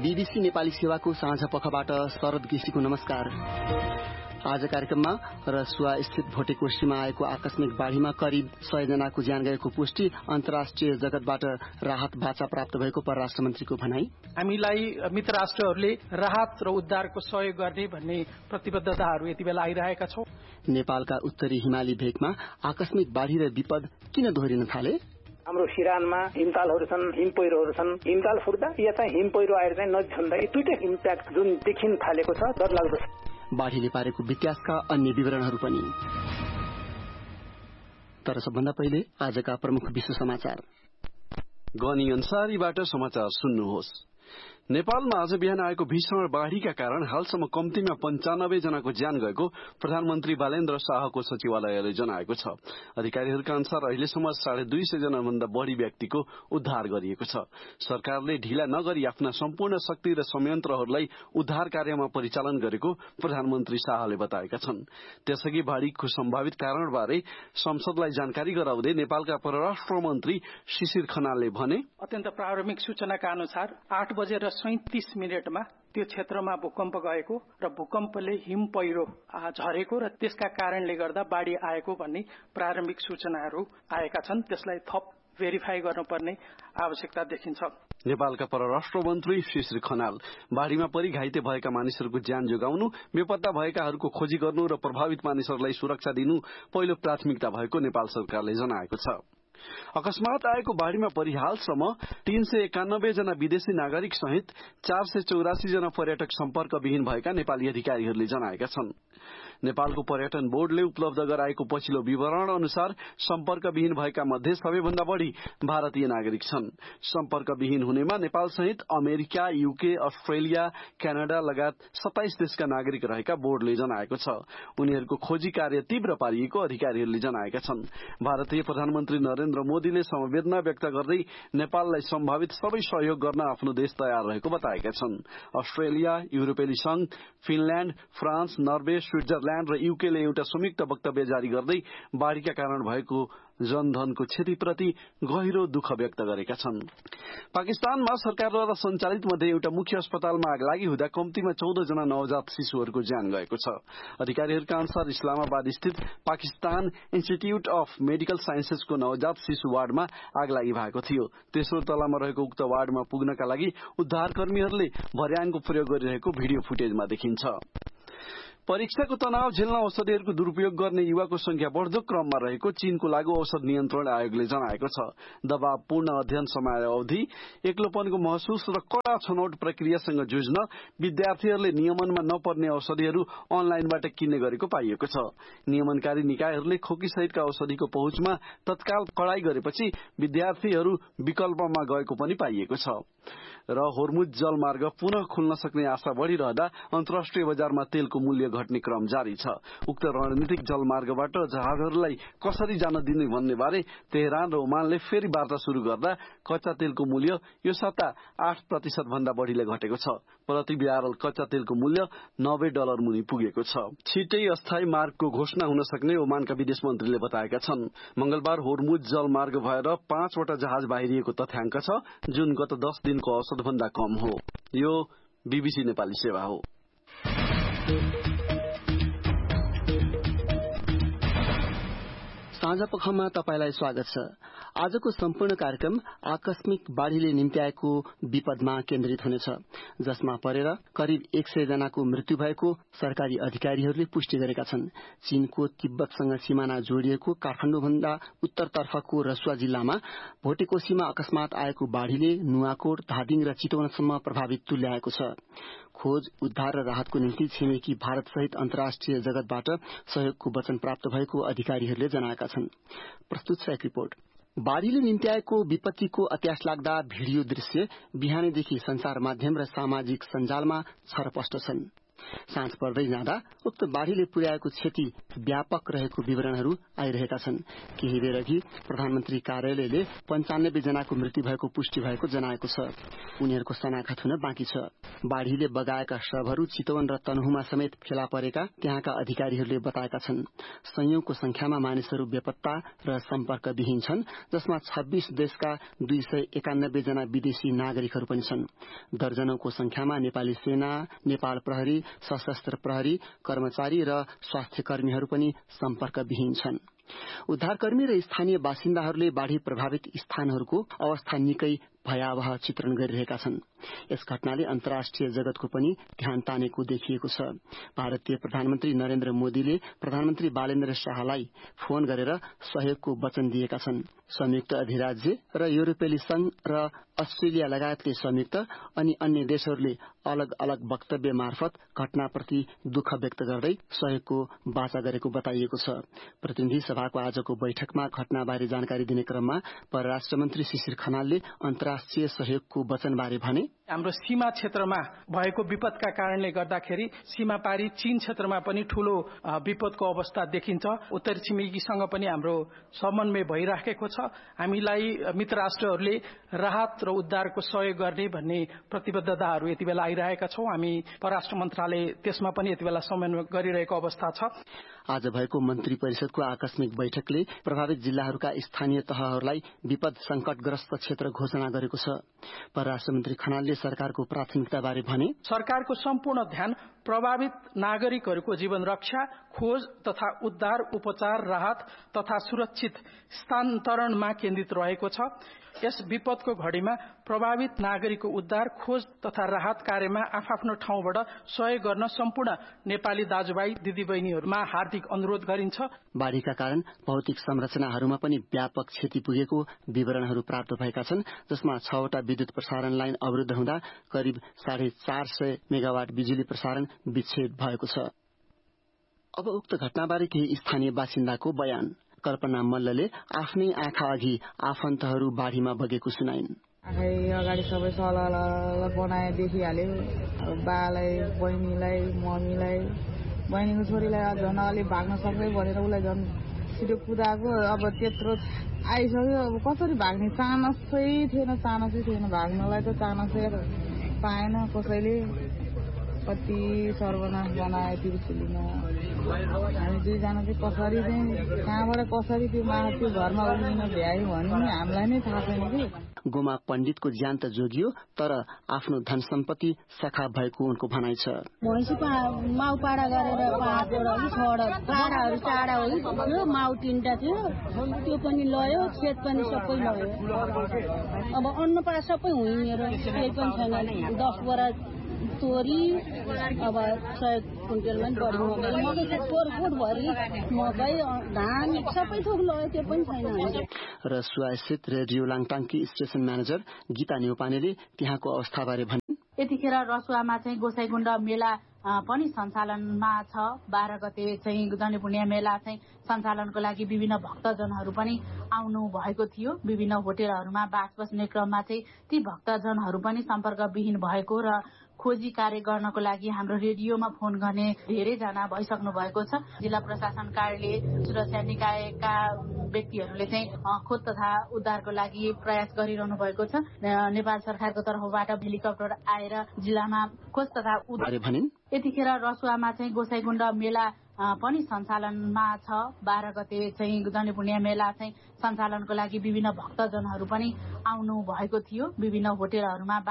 BBC Nepali सेवाको साँझ पखबाट शरद गेसीको नमस्कार। आज कार्यक्रममा रसुवा स्थित भोटेकोशीमा आएको आकस्मिक बाढ़ीमा करिब 100 जनाको ज्यान गएको पुष्टि, अन्तर्राष्ट्रिय जगतबाट राहत बाचा प्राप्त भएको परराष्ट्र मन्त्रीको भनाई। हामीलाई मित्र राष्ट्रहरूले राहत र उद्धारको सहयोग गर्ने भन्ने प्रतिबद्धताहरू यति बेला आइरहेका छौं। नेपालका उत्तरी हिमाली भेगमा आकस्मिक बाढ़ी र विपद किन दोहोरिन थाले? हाम्रो सिरानमा हिमतालहरू छन्, हिम पहिरोहरू छन्। हिमताल फुट्दा या चाहिँ हिम पहिरो आएर चाहिँ नदी झन्दा दुईटै इम्प्याक्ट जुन देखिन थालेको छ, डरलाग्दो छ। बाढ़ीले पारेको विकासका अन्य विवरणहरू पनि। तर सबभन्दा पहिले आजका प्रमुख विश्व समाचार। गनी अन्सारीबाट समाचार सुन्नुहोस्। नेपालमा आज बिहान आएको भीषण बाढ़ीका कारण हालसम्म कम्तीमा 95 जनाको ज्यान गएको प्रधानमन्त्री बालेन्द्र शाहको सचिवालयले जनाएको छ। अधिकारीहरूका अनुसार अहिलेसम्म 250 जना भन्दा बढ़ी व्यक्तिको उद्धार गरिएको छ। सरकारले ढिला नगरी आफ्ना सम्पूर्ण शक्ति र संयन्त्रहरूलाई उद्धार कार्यमा परिचालन गरेको प्रधानमन्त्री शाहले बताएका छन्। त्यसअघि बाढ़ीको सम्भावित कारणबारे संसदलाई जानकारी गराउँदै नेपालका परराष्ट्र मन्त्री शिशिर खनालले भने, अत्यन्त प्रारम्भिक सूचनाका अनुसार 8:37 त्यो क्षेत्रमा भूकम्प गएको र भूकम्पले हिम पहिरो झरेको र त्यसका कारणले गर्दा बाढ़ी आएको भन्ने प्रारम्भिक सूचनाहरू आएका छन्। त्यसलाई थप भेरिफाई गर्नुपर्ने आवश्यकता देखिन्छ। नेपालका परराष्ट्र मन्त्री शिशिर खनाल बाढ़ीमा परि घाइते भएका मानिसहरूको ज्यान जोगाउनु, बेपत्ता भएकाहरूको खोजी गर्नु र प्रभावित मानिसहरूलाई सुरक्षा दिनु पहिलो प्राथमिकता भएको नेपाल सरकारले जनाएको छ। अकस्मात आएको बाढ़ीमा परि हालसम्म 391 जना विदेशी नागरिक सहित 484 जना पर्यटक सम्पर्कविहीन भएका नेपाली अधिकारीहरूले जनाएका छन्। नेपालको पर्यटन बोर्डले उपलब्ध गराएको पछिल्लो विवरण अनुसार सम्पर्कविहीन भएका मध्ये सबैभन्दा बढ़ी भारतीय नागरिक छन्। सम्पर्कविहीन हुनेमा नेपाल सहित अमेरिका, यूके, अस्ट्रेलिया, क्यानाडा लगायत 27 देशका नागरिक रहेका बोर्डले जनाएको छ। उनीहरूको खोजी कार्य तीव्र पारिएको अधिकारीहरूले जनाएका छन्। भारतीय प्रधानमन्त्री नरेन्द्र मोदीले संवेदना व्यक्त गर्दै नेपाललाई सम्भावित सबै सहयोग गर्न आफ्नो देश तयार रहेको बताएका छन्। अस्ट्रेलिया, युरोपेली संघ, फिनल्याण्ड, फ्रान्स, नर्वे, स्विट्जरल्याण्ड र यूकेले एउटा संयुक्त वक्तव्य जारी गर्दै बाढ़ीका कारण भएको जनधनको क्षतिप्रति गहिरो दुःख व्यक्त गरेका छन्। पाकिस्तानमा सरकारद्वारा सञ्चालित मध्ये एउटा मुख्य अस्पतालमा आगलागी हुँदा कम्तीमा 14 जना नवजात शिशुहरूको ज्यान गएको छ। अधिकारीहरूका अनुसार इस्लामाबाद स्थित पाकिस्तान इन्स्टिट्यूट अफ मेडिकल साइन्सेसको नवजात शिशु वार्डमा आगलागी भएको थियो। तेस्रो तलामा रहेको उक्त वार्डमा पुग्नका लागि उद्धारकर्मीहरूले भर्याङको प्रयोग गरिरहेको भिडियो फुटेजमा देखिन्छ। परीक्षाको तनाव झेल्न औषधिहरूको दुरूपयोग गर्ने युवाको संख्या बढ़दो क्रममा रहेको चीनको लागू औषध नियन्त्रण आयोगले जनाएको छ। दबावपूर्ण अध्ययन समयावधि, एक्लोपनको महसुस र कड़ा छनौट प्रक्रियासँग जुझ्न विद्यार्थीहरूले नियमनमा नपर्ने औषधिहरू अनलाइनबाट किन्ने गरेको पाइएको छ। नियमनकारी निकायहरूले खोकी सहितका औषधिको पहुँचमा तत्काल कडाई गरेपछि विद्यार्थीहरू विकल्पमा गएको पनि पाइएको छ। र होर्मुज जलमार्ग पुनः खुल्न सक्ने आशा बढ़िरहँदा अन्तर्राष्ट्रिय बजारमा तेलको मूल्य घट्ने क्रम जारी छ। उक्त रणनीतिक जलमार्गबाट जहाजहरूलाई कसरी जान दिने भन्ने बारे तेहरान र ओमानले फेरि वार्ता शुरू गर्दा कच्चा तेलको मूल्य यो साता 8% भन्दा बढ़ीले घटेको छ। प्रति ब्यारल कच्चा तेलको मूल्य $90 मुनि पुगेको छ। छिटै अस्थायी मार्गको घोषणा हुन सक्ने ओमानका विदेश मन्त्रीले बताएका छन्। मंगलबार होर्मुज जलमार्ग भएर 5 वटा जहाज बाहिरिएको तथ्याङ्क छ, जुन गत 10 दिनको औसत भन्दा कम हो। यो बीबीसी नेपाली सेवा हो। साँझपखमा तपाईलाई स्वागत छ। आजको सम्पूर्ण कार्यक्रम आकस्मिक बाढ़ीले निम्त्याएको विपदमा केन्द्रित हुनेछ, जसमा परेर करिब 100 जनाको मृत्यु भएको सरकारी अधिकारीहरूले पुष्टि गरेका छन्। चीनको तिब्बतसँग सिमाना जोडिएको काठमाडौँभन्दा उत्तरतर्फको रसुवा जिल्लामा भोटेकोशीमा अकस्मात आएको बाढ़ीले नुवाकोट, धादिङ र चितवनसम्म प्रभावित तुल्याएको छ। खोज, उद्धार र राहतको निम्ति छिमेकी भारत सहित अन्तर्राष्ट्रिय जगतबाट सहयोगको वचन प्राप्त भएको अधिकारीहरूले जनाएका छन्। प्रस्तुत छ एक रिपोर्ट। बाढ़ीले निम्त्याएको विपत्तिको अत्यास लाग्दा भिडियो दृश्य बिहानैदेखि संचार माध्यम र सामाजिक सञ्जालमा छरपष्ट छन्। साँझ पर्दै जाँदा उक्त बाढ़ीले पुर्याएको क्षति व्यापक रहेको विवरणहरू आइरहेका छन्। केही बेर अघि प्रधानमन्त्री कार्यालयले 95 जनाको मृत्यु भएको पुष्टि भएको जनाएको छ। उनीहरूको शनाखत हुन बाँकी छ। बाढ़ीले बगाएका शवहरू चितवन र तनहुमा समेत फेला परेका त्यहाँका अधिकारीहरूले बताएका छन्। संयौंको संख्यामा मानिसहरू बेपत्ता र सम्पर्कविहीन छन्, जसमा 26 देशका 291 जना विदेशी नागरिकहरू पनि छन्। दर्जनौंको संख्यामा नेपाली सेना, नेपाल प्रहरी, सशस्त्र प्रहरी, कर्मचारी र स्वास्थ्य कर्मीहरू पनि सम्पर्कविहीन छन्। उद्धारकर्मी र स्थानीय बासिन्दाहरूले बाढ़ी प्रभावित स्थानहरूको अवस्था निकै भयावह चित्रण गरिरहेका छन्। यस घटनाले अन्तर्राष्ट्रिय जगतको पनि ध्यान तानेको देखिएको छ। भारतीय प्रधानमन्त्री नरेन्द्र मोदीले प्रधानमन्त्री बालेन्द्र शाहलाई फोन गरेर सहयोगको वचन दिएका छन्। संयुक्त अधिराज्य र युरोपेली संघ र अस्ट्रेलिया लगायतले संयुक्त अनि अन्य देशहरूले अलग अलग वक्तव्य मार्फत घटनाप्रति दुःख व्यक्त गर्दै सहयोगको वाचा गरेको बताइएको छ। प्रतिनिधि सभाको आजको बैठकमा घटनाबारे जानकारी दिने क्रममा परराष्ट्र मन्त्री शिशिर खनालले अन्तर्राष्ट्रिय सहयोगको वचनबारे भने, हाम्रो सीमा क्षेत्रमा भएको विपदका कारणले गर्दाखेरि सीमा पारी चीन क्षेत्रमा पनि ठूलो विपदको अवस्था देखिन्छ। उत्तर छिमेकीसँग पनि हाम्रो समन्वय भइराखेको छ। हामीलाई मित्र राष्ट्रहरूले राहत र उद्धारको सहयोग गर्ने भन्ने प्रतिबद्धताहरू यति बेला आइरहेका छौं। हामी परराष्ट्र मन्त्रालय त्यसमा पनि यति बेला समन्वय गरिरहेको अवस्था छ। आज भएको मन्त्री परिषदको आकस्मिक बैठकले प्रभावित जिल्लाहरूका स्थानीय तहहरूलाई विपद संकटग्रस्त क्षेत्र घोषणा गरेको छ। परराष्ट्र मन्त्री खनालले सरकारको प्राथमिकताबारे भने, सरकारको सम्पूर्ण ध्यान प्रभावित नागरिकहरूको जीवन रक्षा, खोज तथा उद्धार, उपचार, राहत तथा सुरक्षित स्थानान्तरणमा केन्द्रित रहेको छ। यस विपदको घडीमा प्रभावित नागरिकको उद्धार, खोज तथा राहत कार्यमा आफ्नो ठाउँबाट सहयोग गर्न सम्पूर्ण नेपाली दाजुभाइ दिदीबहिनीहरूमा हार्दिक अनुरोध गरिन्छ। बाढ़ीका कारण भौतिक संरचनाहरूमा पनि व्यापक क्षति पुगेको विवरणहरू प्राप्त भएका छन्, जसमा 6 वटा विद्युत प्रसारण लाइन अवरुद्ध हुँदा करिब 450 मेगावाट बिजुली प्रसारण विच्छेद भएको छ। अब उक्त घटनाबारे केही स्थानीय बासिन्दाको बयान। कल्पना मल्लले आफ्नै आँखा अघि आफन्तहरू बाढ़ीमा बगेको सुनाइन्। अगाडि सबै सल्लाह बनाए देखिहाल्यो। बालाई, बहिनीलाई, मम्मीलाई, बहिनीको छोरीलाई झन् अलि भाग्न सक्दै भनेर उसलाई झन् छिटो कुदाएको। अब त्यत्रो आइसक्यो, अब कसरी भाग्ने चान्सै थिएन भाग्नलाई त चान्सै पाएन कसैले। कति सर्वनाश बनायो तिरुचुलीमा। हामी दुईजना चाहिँ कसरी कहाँबाट कसरी त्यो घरमा उभिन भ्यायो भने नि हामीलाई नै थाहा छैन कि। गोमा पण्डितको ज्यान त जोगियो, तर आफ्नो धन सम्पत्ति सखा भएको उनको भनाइ छ। भैँसी माउ पाडा गरेर पाडाहरू टाढा हो, माउ 3टा थियो, त्यो पनि लयो, खेत पनि सबै लयो। अब अन्न पास सबै हुइनेर केही पनि छैन। 10 बोरा तोरी, अब 100 कुन्टलमा बढी मकै भरि मकै धान सबै थोक लयो, त्यो पनि छैन। रसुवा स्थित रेडियो लाङटाङकी स्टेशन म्यानेजर गीता न्यौपानेले त्यहाँको अवस्थाबारे भने, यतिखेर रसुवामा चाहिँ गोसाइकुण्ड मेला पनि सञ्चालनमा छ। 12 गते चाहिँ जने पुण्य मेला चाहिँ सञ्चालनको लागि विभिन्न भक्तजनहरू पनि आउनु भएको थियो। विभिन्न होटेलहरूमा बास बस्ने क्रममा चाहिँ ती भक्तजनहरू पनि सम्पर्कविहीन भएको र खोजी कार्य गर्नको लागि हाम्रो रेडियोमा फोन गर्ने धेरैजना भइसक्नु भएको छ। जिल्ला प्रशासन कार्यालय, सुरक्षा निकायका व्यक्तिहरूले चाहिँ खोज तथा उद्धारको लागि प्रयास गरिरहनु भएको छ। नेपाल सरकारको तर्फबाट हेलिकप्टर आएर जिल्लामा खोज तथा उद्धार भनिन्। यतिखेर रसुवामा चाहिँ गोसाइकुण्ड मेला पनि सञ्चालनमा छ। 12 गते चाहिँ जने पुण्य मेला चाहिँ सञ्चालनको लागि विभिन्न भक्तजनहरू पनि आउनु भएको थियो। विभिन्न होटेलहरूमा